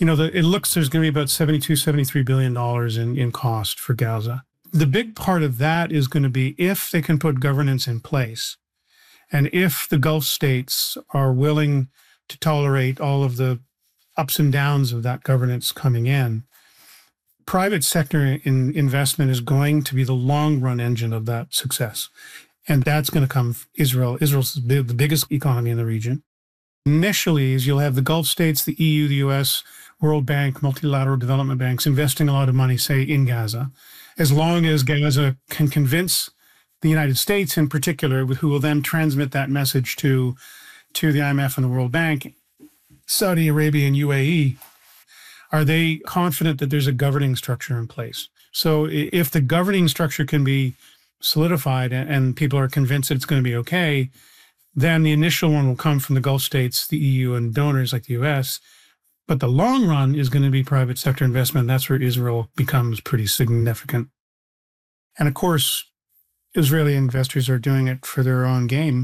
it looks there's going to be about $73 billion in cost for Gaza. The big part of that is going to be if they can put governance in place and if the Gulf states are willing to tolerate all of the ups and downs of that governance coming in. Private sector investment is going to be the long-run engine of that success. And that's going to come from Israel. Israel's the biggest economy in the region. Initially, you'll have the Gulf states, the EU, the US, World Bank, multilateral development banks investing a lot of money, say, in Gaza. As long as Gaza can convince the United States in particular, who will then transmit that message to the IMF and the World Bank, Saudi Arabia and UAE, are they confident that there's a governing structure in place? So if the governing structure can be solidified and people are convinced that it's going to be okay, then the initial one will come from the Gulf states, the EU, and donors like the US. But the long run is going to be private sector investment. That's where Israel becomes pretty significant. And of course, Israeli investors are doing it for their own game.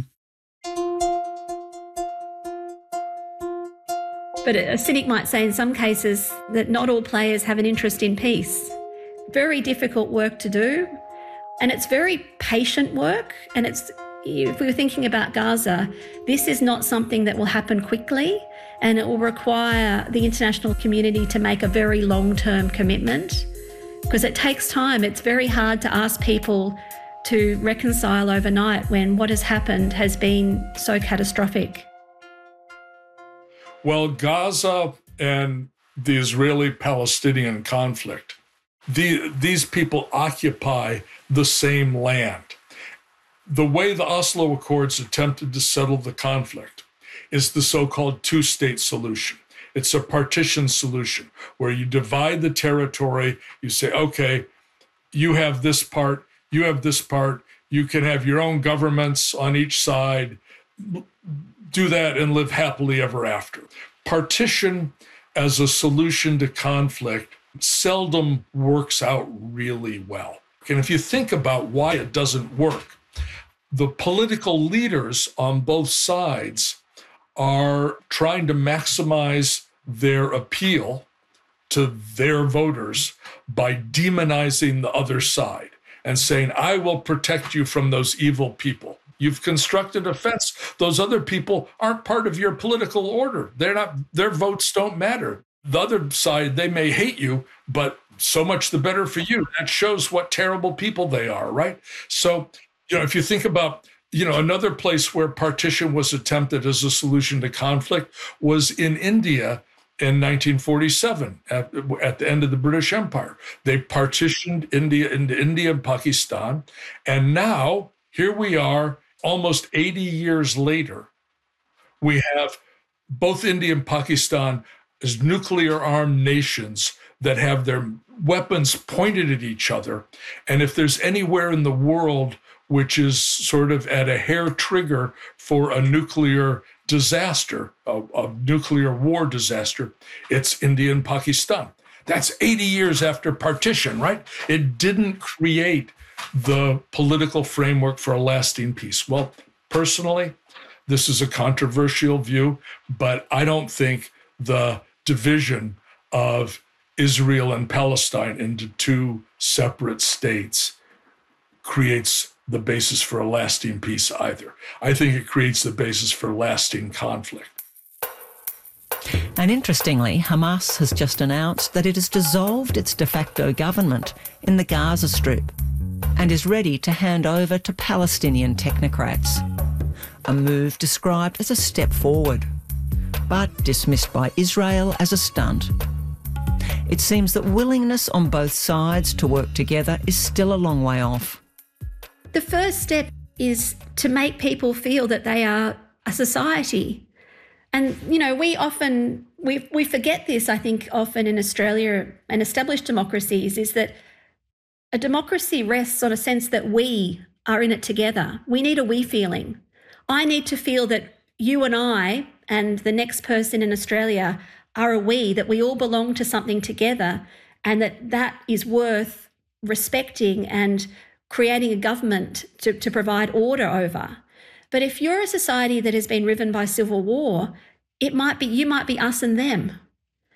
But a cynic might say in some cases that not all players have an interest in peace. Very difficult work to do, and it's very patient work. And if we were thinking about Gaza, this is not something that will happen quickly, and it will require the international community to make a very long-term commitment because it takes time. It's very hard to ask people to reconcile overnight when what has happened has been so catastrophic. Well, Gaza and the Israeli-Palestinian conflict, these people occupy the same land. The way the Oslo Accords attempted to settle the conflict is the so-called two-state solution. It's a partition solution where you divide the territory, you say, okay, you have this part, you have this part, you can have your own governments on each side, do that and live happily ever after. Partition as a solution to conflict seldom works out really well. And if you think about why it doesn't work, the political leaders on both sides are trying to maximize their appeal to their voters by demonizing the other side and saying, I will protect you from those evil people. You've constructed a fence. Those other people aren't part of your political order. Their votes don't matter. The other side, they may hate you, but so much the better for you. That shows what terrible people they are, right? So, if you think about, another place where partition was attempted as a solution to conflict was in India in 1947 at the end of the British Empire. They partitioned India into India and Pakistan. And now here we are, almost 80 years later, we have both India and Pakistan as nuclear-armed nations that have their weapons pointed at each other. And if there's anywhere in the world which is sort of at a hair trigger for a nuclear disaster, a nuclear war disaster, it's India and Pakistan. That's 80 years after partition, right? It didn't create the political framework for a lasting peace. Well, personally, this is a controversial view, but I don't think the division of Israel and Palestine into two separate states creates the basis for a lasting peace either. I think it creates the basis for lasting conflict. And interestingly, Hamas has just announced that it has dissolved its de facto government in the Gaza Strip and is ready to hand over to Palestinian technocrats. A move described as a step forward, but dismissed by Israel as a stunt. It seems that willingness on both sides to work together is still a long way off. The first step is to make people feel that they are a society. And, we forget this, I think, often in Australia and established democracies, is that a democracy rests on a sense that we are in it together. We need a we feeling. I need to feel that you and I and the next person in Australia are a we, that we all belong to something together, and that is worth respecting and creating a government to provide order over. But if you're a society that has been riven by civil war, you might be us and them.